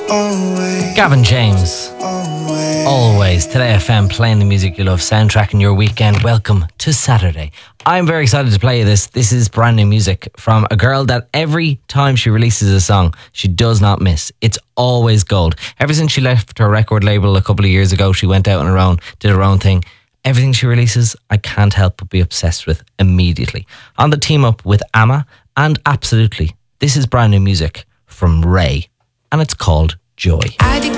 Gavin James, always. Today FM, playing the music you love, soundtracking your weekend. Welcome to Saturday. I'm very excited to play this. This is brand new music from a girl that every time she releases a song, she does not miss. It's always gold. Ever since she left her record label a couple of years ago, she went out on her own, did her own thing. Everything she releases, I can't help but be obsessed with immediately. On the team up with Amma and Absolutely, this is brand new music from Ray, and it's called Joy.